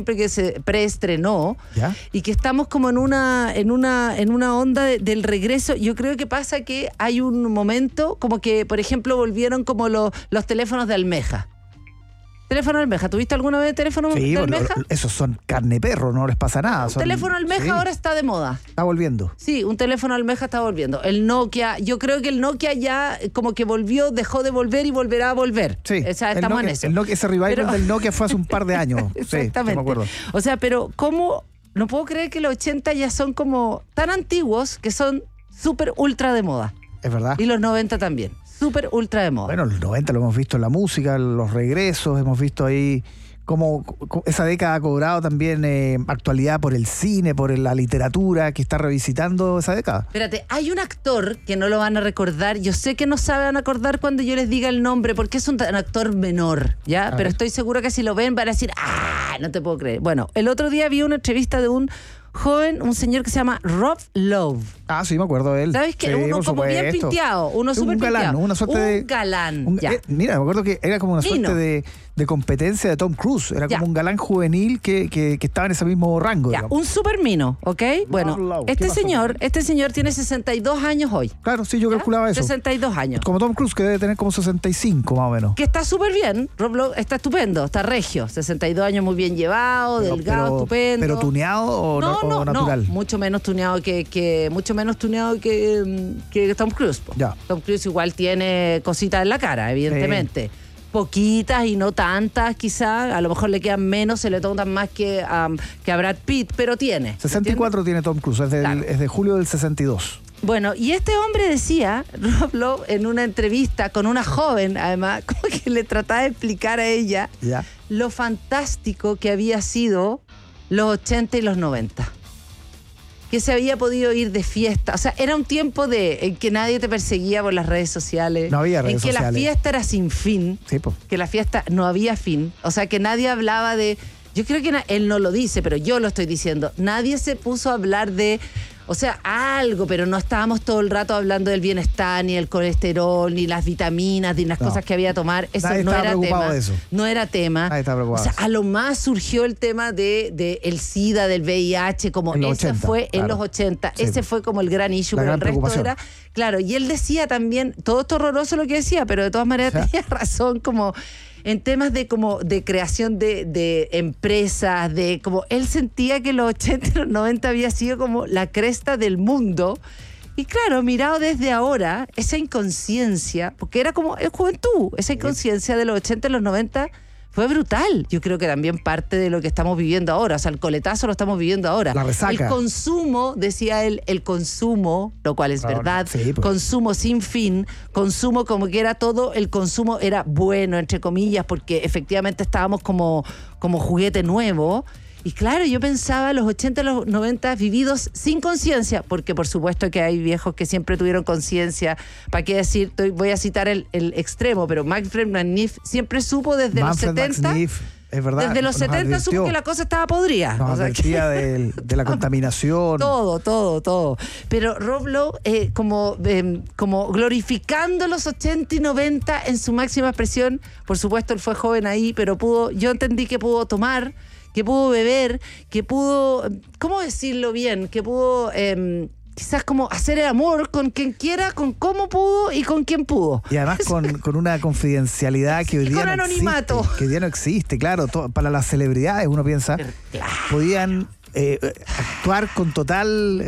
siempre que se preestrenó, ¿Ya? y que estamos como en una onda del regreso. Yo creo que pasa que hay un momento como que, por ejemplo, volvieron como los teléfonos de almeja. Teléfono de almeja, ¿tuviste alguna vez teléfono de almeja? Esos son carne de perro, no les pasa nada. Un teléfono de almeja ahora está de moda. Está volviendo. Sí, un teléfono de almeja está volviendo. El Nokia, yo creo que el Nokia ya como que volvió, dejó de volver y volverá a volver. Sí, o sea, estamos en eso. Ese revival del Nokia fue hace un par de años. Exactamente. Sí, me acuerdo. O sea, pero ¿cómo? No puedo creer que los 80 ya son como tan antiguos que son súper ultra de moda. Es verdad. Y los 90 también. Súper ultra de moda. Bueno, los 90 lo hemos visto en la música, los regresos, hemos visto ahí cómo esa década ha cobrado también actualidad por el cine, por la literatura, que está revisitando esa década. Espérate, hay un actor que no lo van a recordar, yo sé que no saben acordar cuando yo les diga el nombre, porque es un actor menor, ¿ya? Pero estoy segura que si lo ven van a decir, ¡ah! No te puedo creer. Bueno, el otro día vi una entrevista de un joven, un señor que se llama Rob Lowe. Ah, sí, me acuerdo de él. ¿Sabes qué? Sí, uno como bien pinteado, uno súper pinteado. Una suerte de... Un galán, ya. Mira, me acuerdo que era como una suerte de competencia de Tom Cruise. Era como un galán juvenil que estaba en ese mismo rango. Ya, un super mino, ¿ok? Bueno, este señor tiene 62 años hoy. Claro, sí, yo calculaba eso. 62 años. Como Tom Cruise, que debe tener como 65 más o menos. Que está súper bien. Rob Lowe está estupendo, está regio. 62 años muy bien llevado, delgado, estupendo. ¿Pero tuneado o natural? No, mucho menos tuneado que Tom Cruise. Ya. Tom Cruise igual tiene cositas en la cara, evidentemente. Poquitas y no tantas, quizá. A lo mejor le quedan menos, se le toman más que a Brad Pitt, pero tiene. 64 tiene Tom Cruise, es de julio del 62. Bueno, y este hombre decía, Rob Lowe, en una entrevista con una joven, además, como que le trataba de explicar a ella lo fantástico que había sido los 80 y los 90. Que se había podido ir de fiesta. O sea, era un tiempo en que nadie te perseguía por las redes sociales. No había redes sociales. En que la fiesta era sin fin. Sí, po. Que la fiesta no había fin. O sea, que nadie hablaba de... Yo creo que él no lo dice, pero yo lo estoy diciendo. Nadie se puso a hablar de... O sea, algo, pero no estábamos todo el rato hablando del bienestar, ni el colesterol, ni las vitaminas, ni las cosas que había que tomar. Eso no era tema. De eso. No era tema. Nadie estaba preocupado. O sea, a lo más surgió el tema de el SIDA, del VIH, como en los ese 80, fue en los 80. Sí, ese fue como el gran issue, pero el resto era... Claro, y él decía también, todo esto horroroso lo que decía, pero de todas maneras tenía razón, como... En temas de creación de empresas, de como él sentía que los 80 y los 90 había sido como la cresta del mundo. Y claro, mirado desde ahora, esa inconsciencia, porque era como juventud, esa inconsciencia de los 80 y los 90 fue brutal. Yo creo que también parte de lo que estamos viviendo ahora. O sea, el coletazo lo estamos viviendo ahora. La resaca. El consumo, decía él, el consumo, lo cual es verdad, sí, pues. Consumo sin fin, consumo como que era todo, el consumo era bueno, entre comillas, porque efectivamente estábamos como juguete nuevo. Y claro, yo pensaba los 80 y los 90 vividos sin conciencia, porque por supuesto que hay viejos que siempre tuvieron conciencia. ¿Para qué decir? Voy a citar el extremo, pero Manfred McNiff siempre supo desde los 70... Es verdad, desde los 70 supo que la cosa estaba podrida. Nos advertía de la contaminación. Todo. Pero Rob Lowe, como glorificando los 80 y 90 en su máxima expresión. Por supuesto, él fue joven ahí, pero yo entendí que pudo tomar, que pudo beber, que pudo, ¿cómo decirlo bien? Que pudo... quizás como hacer el amor con quien quiera, con cómo pudo y con quién pudo. Y además con una confidencialidad que hoy día con anonimato. Que hoy día no existe, claro. Para las celebridades, uno piensa, podían actuar con total...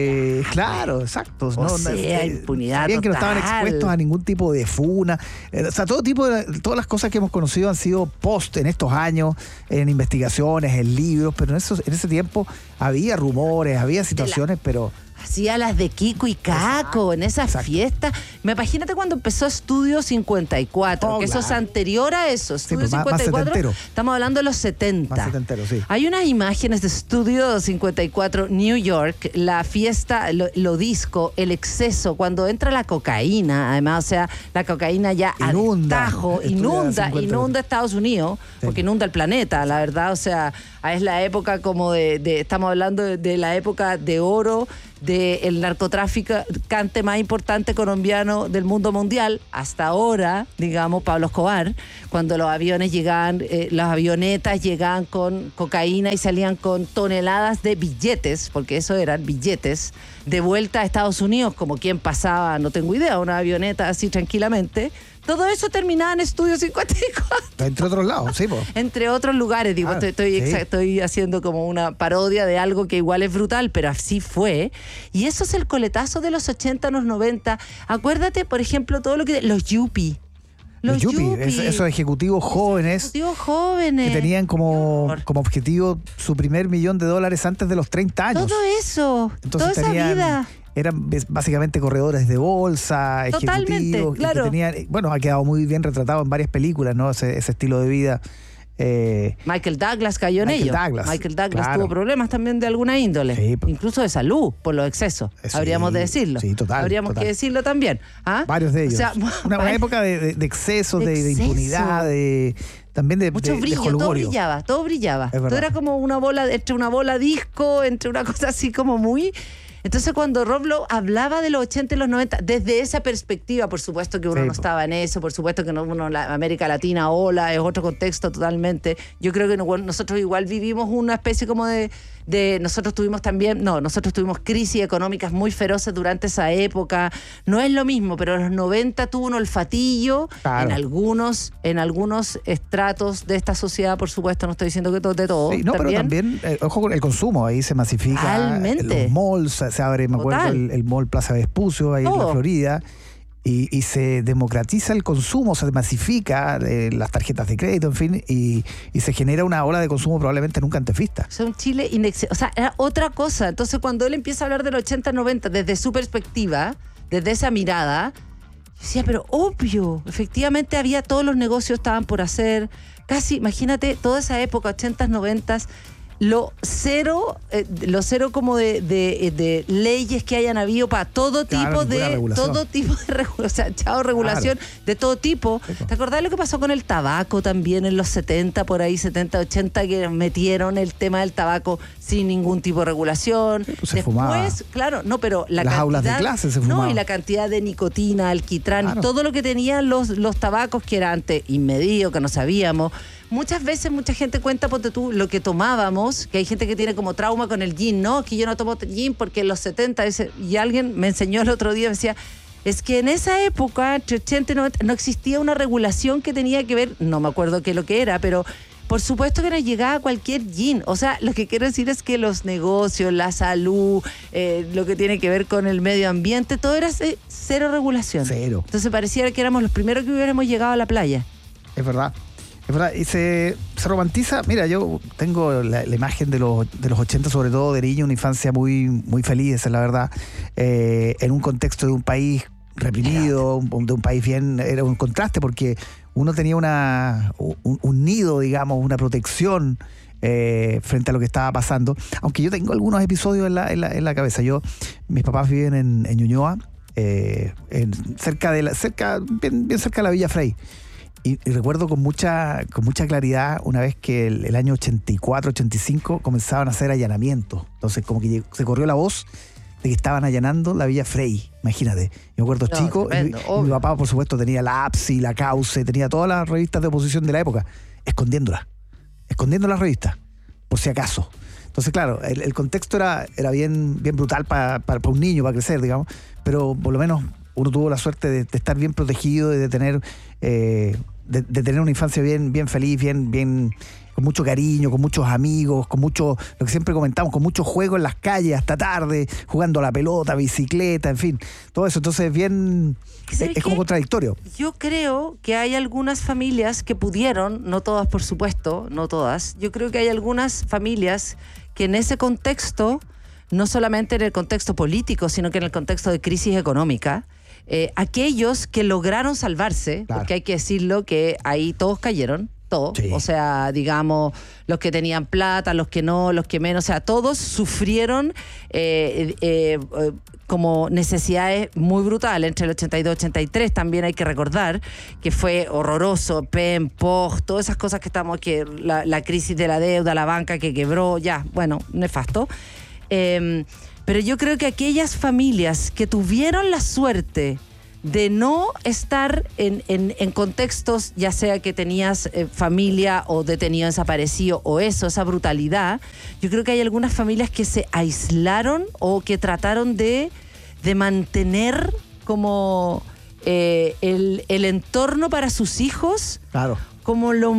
claro, exacto. Impunidad sabían total. Que no estaban expuestos a ningún tipo de funa. O sea, todas las cosas que hemos conocido han sido en estos años, en investigaciones, en libros, pero en ese tiempo había rumores, había situaciones, pero... Hacía las de Kiko y Caco en esas fiestas. Imagínate cuando empezó Estudio 54, que eso es anterior a eso. Estudio 54, estamos hablando de los 70. Más setentero, sí. Hay unas imágenes de Estudio 54, New York, la fiesta, lo disco, el exceso, cuando entra la cocaína, además, o sea, la cocaína ya inunda, al tajo, inunda Estados Unidos, porque inunda el planeta, la verdad, o sea, es la época como estamos hablando de la época de oro del narcotraficante más importante colombiano del mundo mundial, hasta ahora, digamos, Pablo Escobar, cuando los aviones llegaban, las avionetas llegaban con cocaína y salían con toneladas de billetes, porque eso eran billetes, de vuelta a Estados Unidos, como quien pasaba, no tengo idea, una avioneta así tranquilamente. Todo eso terminaba en Estudio 54. Entre otros lados, sí, pues. Entre otros lugares, digo, estoy haciendo como una parodia de algo que igual es brutal, pero así fue. Y eso es el coletazo de los 80, los 90. Acuérdate, por ejemplo, todo lo que... Los Yupi. Los Yupi, esos ejecutivos jóvenes. Que tenían como objetivo su primer $1.000.000 antes de los 30 años. Todo eso, entonces toda esa vida. Eran básicamente corredores de bolsa, ejecutivos. Claro. Ha quedado muy bien retratado en varias películas, ¿no? Ese estilo de vida. Michael Douglas cayó en ello. Michael Douglas tuvo problemas también de alguna índole, sí, incluso de salud, por los excesos, habríamos de decirlo. Sí, total. Que decirlo también. Varios de ellos. O sea, una época de excesos, de impunidad, también de mucho brillo, de todo brillaba. Todo era como una bola disco, entre una cosa así como muy... Entonces, cuando Rob Lowe hablaba de los 80 y los 90, desde esa perspectiva, por supuesto que uno no estaba en eso, por supuesto que la América Latina, es otro contexto totalmente. Yo creo que nosotros igual vivimos una especie como nosotros tuvimos crisis económicas muy feroces durante esa época. No es lo mismo, pero en los 90 tuvo un olfatillo en algunos estratos de esta sociedad, por supuesto, no estoy diciendo que de todo. Sí, pero también, ojo con el consumo, ahí se masifica. Realmente. Los malls, se abre, me acuerdo, el mall Plaza Vespucio, ahí en la Florida. Y se democratiza el consumo, se masifica las tarjetas de crédito, en fin, y se genera una ola de consumo probablemente nunca antes vista. O sea, un Chile era otra cosa. Entonces, cuando él empieza a hablar del 80-90 desde su perspectiva, desde esa mirada, yo decía, pero obvio, efectivamente todos los negocios estaban por hacer, casi, imagínate, toda esa época, 80s, 90s, lo cero como de leyes que hayan habido para todo tipo de regulación de todo tipo. ¿Te acordás lo que pasó con el tabaco también en los 70, por ahí 70, 80, que metieron el tema del tabaco sin ningún tipo de regulación? Se fumaba. Claro, no, pero las aulas de clase se fumaban. No, y la cantidad de nicotina, alquitrán, y todo lo que tenían los tabacos, que era antes inmedido, que no sabíamos. Muchas veces mucha gente cuenta, ponte tú, lo que tomábamos, que hay gente que tiene como trauma con el gin, ¿no? Que yo no tomo gin porque en los 70, y alguien me enseñó el otro día, me decía, es que en esa época, entre 80 y 90, no existía una regulación que tenía que ver, no me acuerdo qué es lo que era, pero por supuesto que nos llegaba cualquier gin. O sea, lo que quiero decir es que los negocios, la salud, lo que tiene que ver con el medio ambiente, todo era cero regulación. Cero. Entonces pareciera que éramos los primeros que hubiéramos llegado a la playa. Es verdad. Y se romantiza. Mira, yo tengo la imagen de los 80, sobre todo de niño, una infancia muy, muy feliz, esa es la verdad, en un contexto de un país reprimido, de un país bien, era un contraste porque uno tenía un nido, digamos, una protección frente a lo que estaba pasando, aunque yo tengo algunos episodios en la cabeza. Mis papás viven en Ñuñoa, bien cerca de la Villa Frey. Y recuerdo con mucha claridad una vez que el año 84, 85 comenzaban a hacer allanamientos. Entonces como que se corrió la voz de que estaban allanando la Villa Frey. Imagínate. Yo me acuerdo chico, y mi papá por supuesto tenía la APSI, la Cauce, tenía todas las revistas de oposición de la época, escondiendo las revistas, por si acaso. Entonces claro, el contexto era bien brutal para un niño, para crecer, digamos, pero por lo menos uno tuvo la suerte de estar bien protegido y de tener una infancia bien feliz, bien con mucho cariño, con muchos amigos, con mucho, lo que siempre comentamos, con mucho juego en las calles hasta tarde, jugando a la pelota, bicicleta, en fin, todo eso. Entonces es como contradictorio. Yo creo que hay algunas familias que pudieron, no todas por supuesto, no todas, yo creo que hay algunas familias que en ese contexto, no solamente en el contexto político, sino que en el contexto de crisis económica, aquellos que lograron salvarse, claro, porque hay que decirlo que ahí todos cayeron, todos, sí. O sea, digamos, los que tenían plata, los que no, los que menos, o sea, todos sufrieron como necesidades muy brutales entre el 82 y 83. También hay que recordar que fue horroroso, PEM, POG, todas esas cosas que la crisis de la deuda, la banca que quebró, ya, bueno, nefasto. Pero yo creo que aquellas familias que tuvieron la suerte de no estar en contextos, ya sea que tenías familia o detenido desaparecido o esa brutalidad, yo creo que hay algunas familias que se aislaron o que trataron de mantener como el entorno para sus hijos. Claro. Como lo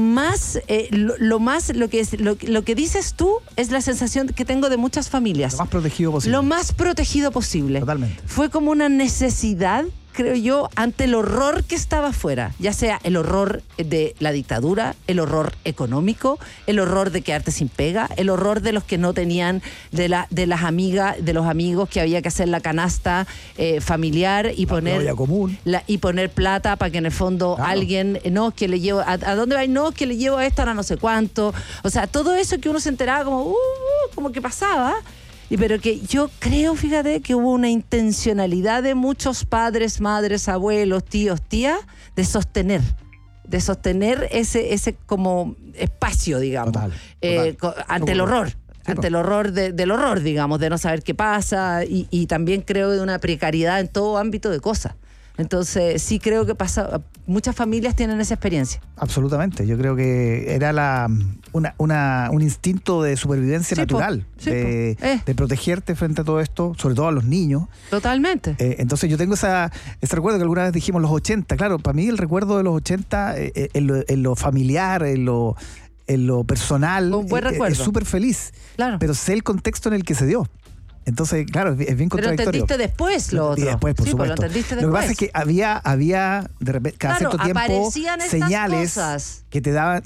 que dices tú es la sensación que tengo de muchas familias. Lo más protegido posible. Lo más protegido posible. Totalmente. Fue como una necesidad, creo yo, ante el horror que estaba afuera, ya sea el horror de la dictadura, el horror económico, el horror de quedarte sin pega, el horror de los que no tenían, de las amigas, de los amigos que había que hacer la canasta familiar y poner plata para que en el fondo alguien, no, que le llevo, ¿a dónde va? No, que le llevo a esta ahora no sé cuánto. O sea, todo eso que uno se enteraba como que pasaba. Pero que yo creo, fíjate, que hubo una intencionalidad de muchos padres, madres, abuelos, tíos, tías, de sostener ese como espacio, digamos, total. Ante el horror. Sí, ante el horror del horror, digamos, de no saber qué pasa y también creo de una precariedad en todo ámbito de cosas. Entonces, sí creo que muchas familias tienen esa experiencia. Absolutamente. Yo creo que era un instinto de supervivencia natural, de protegerte frente a todo esto, sobre todo a los niños. Totalmente. Entonces, yo tengo ese recuerdo que alguna vez dijimos los 80. Claro, para mí el recuerdo de los 80, en lo familiar, en lo personal, un buen recuerdo. Es súper feliz. Claro. Pero sé el contexto en el que se dio. Entonces, claro, es bien contradictorio. Pero entendiste después lo otro. Y después, por supuesto. Lo entendiste después. Lo que pasa es que había de repente, cada cierto tiempo señales que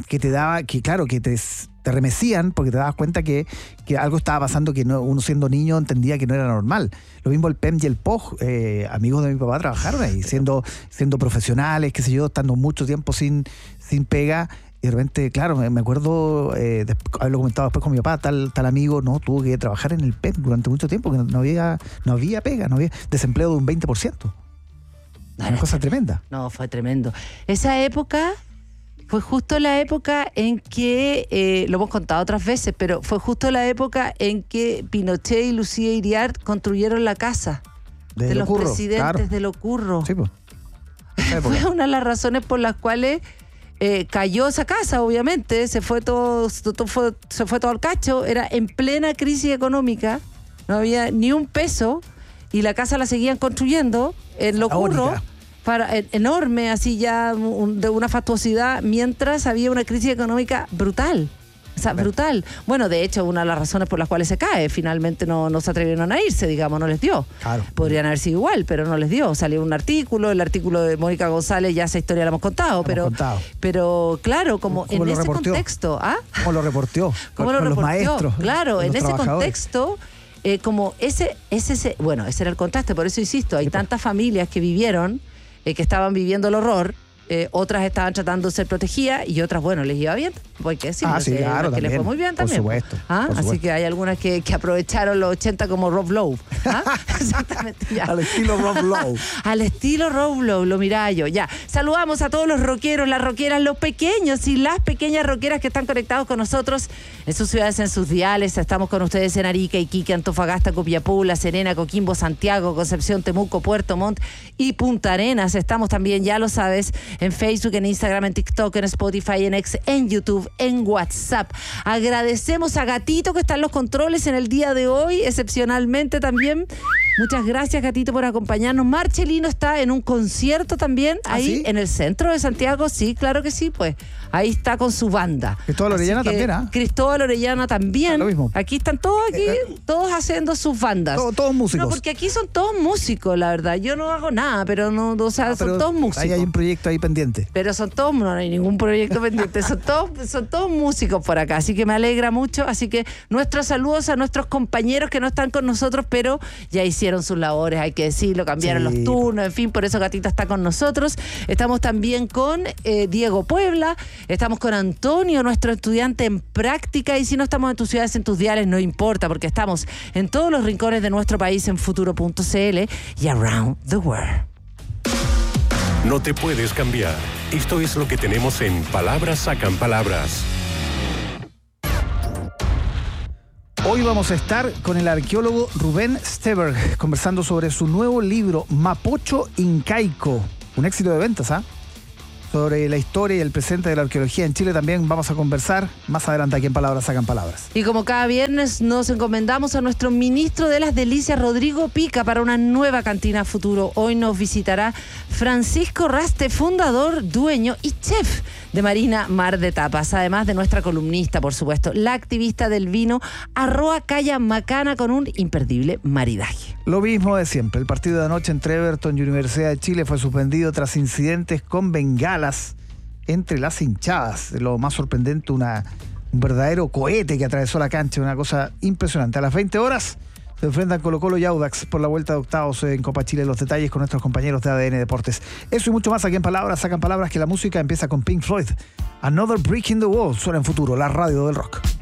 te remecían porque te dabas cuenta que algo estaba pasando que uno siendo niño entendía que no era normal. Lo mismo el PEM y el POG, amigos de mi papá trabajaron ahí, siendo profesionales, qué sé yo, estando mucho tiempo sin pega. Y de repente, claro, me acuerdo, haberlo comentado después con mi papá, tal amigo tuvo que trabajar en el PEN durante mucho tiempo, que no había pega, no había desempleo de un 20%. Una cosa tremenda. No, fue tremendo. Esa época fue justo la época en que, lo hemos contado otras veces, pero fue justo la época en que Pinochet y Lucía Iriart construyeron la casa de los presidentes, claro. De Locurro. Sí, pues. Fue una de las razones por las cuales cayó esa casa, obviamente, se fue todo al cacho, era en plena crisis económica, no había ni un peso y la casa la seguían construyendo en Locurro, enorme, así ya de una fastuosidad, mientras había una crisis económica brutal. O sea, brutal. Bueno, de hecho, una de las razones por las cuales se cae, finalmente no se atrevieron a irse, digamos, no les dio. Claro. Podrían haber sido igual, pero no les dio. Salió un artículo, el artículo de Mónica González, ya esa historia la hemos contado, pero claro, como en ese contexto. ¿Ah? ¿Cómo lo reporteó? ¿Cómo lo reportó? Los maestros. Claro, en ese contexto, como bueno, ese era el contraste, por eso insisto, hay tantas familias que vivieron, que estaban viviendo el horror. Otras estaban tratando de ser protegidas y otras, bueno, les iba bien, hay que decirlo, sí, claro, que les fue muy bien también. Por supuesto. Así que hay algunas que aprovecharon los 80 como Rob Lowe. Exactamente. Ya. Al estilo Rob Lowe. Al estilo Rob Lowe, lo miraba yo. Ya, saludamos a todos los rockeros, las rockeras, los pequeños y las pequeñas rockeras que están conectados con nosotros en sus ciudades, en sus diales. Estamos con ustedes en Arica, Iquique, Antofagasta, Copiapó, La Serena, Coquimbo, Santiago, Concepción, Temuco, Puerto Montt y Punta Arenas. Estamos también, ya lo sabes, en Facebook, en Instagram, en TikTok, en Spotify, en X, en YouTube, en WhatsApp. Agradecemos a Gatito que está en los controles en el día de hoy, excepcionalmente también. Muchas gracias, Gatito, por acompañarnos. Marcelino está en un concierto también, ahí en el centro de Santiago. Sí, claro que sí, pues. Ahí está con su banda. Cristóbal Orellana también, Cristóbal Orellana también. Lo mismo. Aquí están todos todos haciendo sus bandas. Todos músicos. No, porque aquí son todos músicos, la verdad. Yo no hago nada, pero son todos músicos. Ahí hay un proyecto ahí pendiente. Pero no hay ningún proyecto pendiente. Son todos músicos por acá. Así que me alegra mucho. Así que nuestros saludos a nuestros compañeros que no están con nosotros, pero ya hicieron sus labores, hay que decirlo, cambiaron los turnos, en fin, por eso Gatita está con nosotros. Estamos también con Diego Puebla, estamos con Antonio, nuestro estudiante en práctica, y si no estamos en tus ciudades, en tus diales, no importa, porque estamos en todos los rincones de nuestro país en futuro.cl y around the world. No te puedes cambiar. Esto es lo que tenemos en Palabras Sacan Palabras. Hoy vamos a estar con el arqueólogo Rubén Steberg conversando sobre su nuevo libro Mapocho Incaico, un éxito de ventas, ¿ah? Sobre la historia y el presente de la arqueología en Chile también vamos a conversar más adelante aquí en Palabras Sacan Palabras. Y como cada viernes nos encomendamos a nuestro ministro de las Delicias, Rodrigo Pica, para una nueva cantina futuro. Hoy nos visitará Francisco Raste, fundador, dueño y chef de Marina Mar de Tapas, además de nuestra columnista, por supuesto, la activista del vino, Arroa Calla Macana, con un imperdible maridaje. Lo mismo de siempre, el partido de anoche entre Everton y Universidad de Chile fue suspendido tras incidentes con bengalas entre las hinchadas. Lo más sorprendente, un verdadero cohete que atravesó la cancha, una cosa impresionante. A las 20 horas se enfrentan Colo-Colo y Audax por la vuelta de octavos en Copa Chile. Los detalles con nuestros compañeros de ADN Deportes. Eso y mucho más aquí en Palabras Sacan Palabras, que la música empieza con Pink Floyd. Another Brick in the Wall suena en Futuro, la radio del rock.